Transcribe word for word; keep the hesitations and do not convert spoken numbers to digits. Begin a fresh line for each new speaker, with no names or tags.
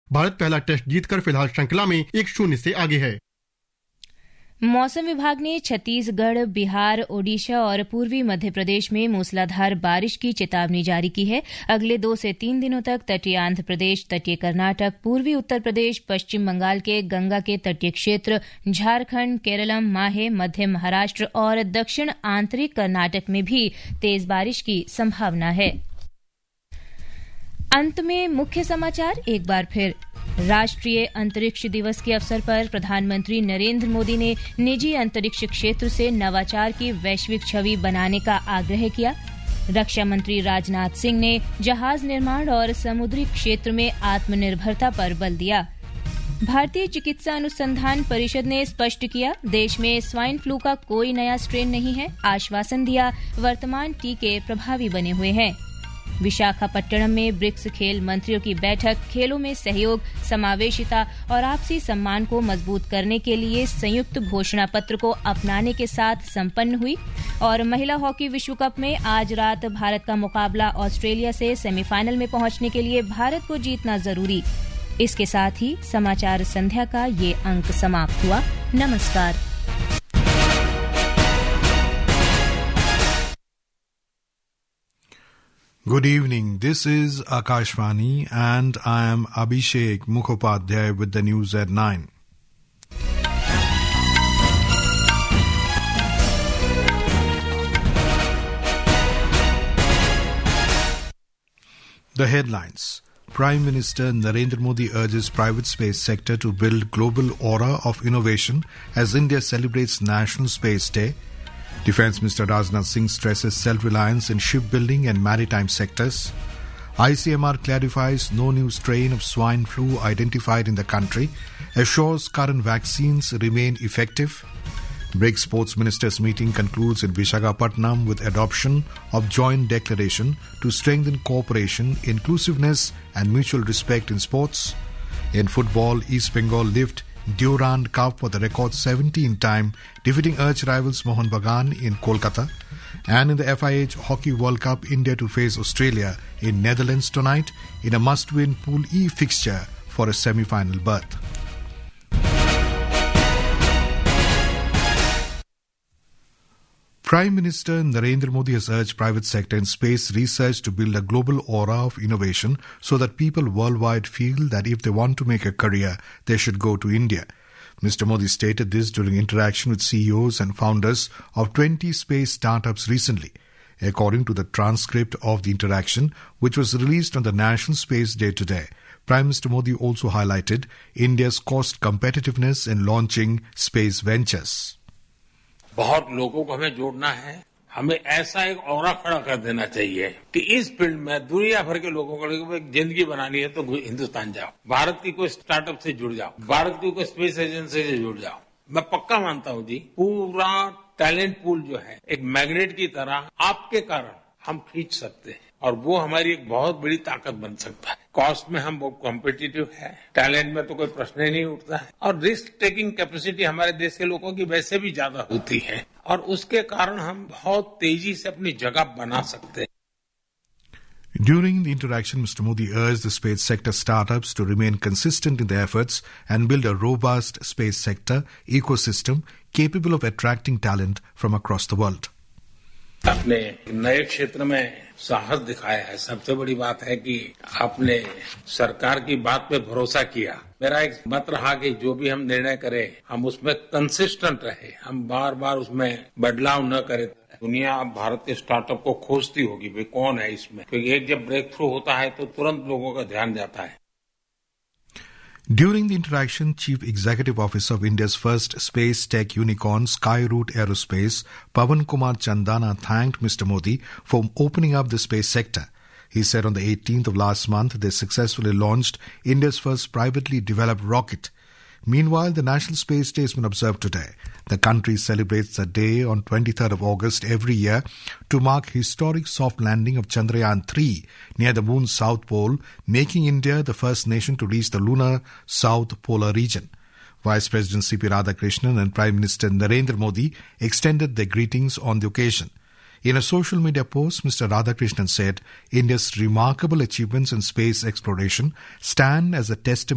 भारत पहला टेस्ट जीतकर फिलहाल श्रृंखला में एक शून्य से आगे है।
मौसम विभाग ने छत्तीसगढ़, बिहार, ओडिशा और पूर्वी मध्य प्रदेश में मूसलाधार बारिश की चेतावनी जारी की है। अगले दो से तीन दिनों तक तटीय आंध्र प्रदेश, तटीय कर्नाटक, पूर्वी उत्तर प्रदेश, पश्चिम बंगाल के गंगा के तटीय क्षेत्र, झारखंड, केरलम, माहे, मध्य महाराष्ट्र और दक्षिण आंतरिक कर्नाटक में भी तेज बारिश की संभावना है। अंत में मुख्य समाचार एक बार फिर। राष्ट्रीय अंतरिक्ष दिवस के अवसर पर प्रधानमंत्री नरेंद्र मोदी ने निजी अंतरिक्ष क्षेत्र से नवाचार की वैश्विक छवि बनाने का आग्रह किया। रक्षा मंत्री राजनाथ सिंह ने जहाज निर्माण और समुद्री क्षेत्र में आत्मनिर्भरता पर बल दिया। भारतीय चिकित्सा अनुसंधान परिषद ने स्पष्ट किया, देश में स्वाइन फ्लू का कोई नया स्ट्रेन नहीं है। आश्वासन दिया, वर्तमान टीके प्रभावी बने हुए हैं। विशाखापट्टनम में ब्रिक्स खेल मंत्रियों की बैठक खेलों में सहयोग, समावेशिता और आपसी सम्मान को मजबूत करने के लिए संयुक्त घोषणा पत्र को अपनाने के साथ संपन्न हुई। और महिला हॉकी विश्व कप में आज रात भारत का मुकाबला ऑस्ट्रेलिया से सेमीफाइनल में पहुंचने के लिए भारत को जीतना जरूरी। इसके साथ ही समाचार संध्या का ये अंक समाप्त हुआ। नमस्कार।
Good evening. This is Akashvani and I am Abhishek Mukhopadhyay with the news at nine. The headlines. Prime Minister Narendra Modi urges private space sector to build global aura of innovation as India celebrates National Space Day. Defence Minister Rajnath Singh stresses self-reliance in shipbuilding and maritime sectors. I C M R clarifies no new strain of swine flu identified in the country, assures current vaccines remain effective. BRICS Sports Ministers meeting concludes in Visakhapatnam with adoption of joint declaration to strengthen cooperation, inclusiveness and mutual respect in sports. In football, East Bengal lift Durand Cup for the record seventeenth time, defeating arch rivals Mohun Bagan in Kolkata. And in the F I H Hockey World Cup, India to face Australia in Netherlands tonight in a must-win Pool E fixture for a semi-final berth. Prime Minister Narendra Modi has urged private sector and space research to build a global aura of innovation so that people worldwide feel that if they want to make a career, they should go to India. Mister Modi stated this during interaction with C E Os and founders of twenty space startups recently. According to the transcript of the interaction, which was released on the National Space Day today, Prime Minister Modi also highlighted India's cost competitiveness in launching space ventures.
बहुत लोगों को हमें जोड़ना है, हमें ऐसा एक aura खड़ा कर देना चाहिए कि इस फील्ड में दुनिया भर के लोगों को एक जिंदगी बनानी है तो हिंदुस्तान जाओ, भारत की कोई स्टार्टअप से जुड़ जाओ, भारत की कोई स्पेस एजेंसी से जुड़ जाओ। मैं पक्का मानता हूं जी, पूरा टैलेंट पूल जो है एक मैग्नेट की तरह आपके कारण हम खींच सकते हैं और वो हमारी एक बहुत बड़ी ताकत बन सकता है। कॉस्ट में हम बहुत कॉम्पिटिटिव है, टैलेंट में तो कोई प्रश्न ही नहीं उठता है और रिस्क टेकिंग कैपेसिटी हमारे देश के लोगों की वैसे भी ज्यादा होती है और उसके कारण हम बहुत तेजी से अपनी जगह बना सकते हैं।
During the interaction, Mister Modi urged the space sector startups to remain consistent in their efforts and build a robust space sector ecosystem capable of attracting talent from across the world.
आपने नए क्षेत्र में साहस दिखाया है। सबसे बड़ी बात है कि आपने सरकार की बात पे भरोसा किया। मेरा एक मत रहा कि जो भी हम निर्णय करें हम उसमें कंसिस्टेंट रहे, हम बार बार उसमें बदलाव न करें। दुनिया अब भारत के स्टार्टअप को खोजती होगी, भाई कौन है इसमें, क्योंकि एक जब ब्रेक थ्रू होता है तो तुरंत लोगों का ध्यान जाता है।
During the interaction, Chief Executive Officer of India's first space tech unicorn, Skyroot Aerospace, Pawan Kumar Chandana, thanked Mister Modi for opening up the space sector. He said on the eighteenth of last month, they successfully launched India's first privately developed rocket. Meanwhile, the National Space Day has been observed today. The country celebrates the day on twenty-third of August every year to mark historic soft landing of Chandrayaan three near the moon's south pole, making India the first nation to reach the lunar south polar region. Vice President C P Radhakrishnan and Prime Minister Narendra Modi extended their greetings on the occasion. In a social media post, Mister Radhakrishnan said, India's remarkable achievements in space exploration stand as a testament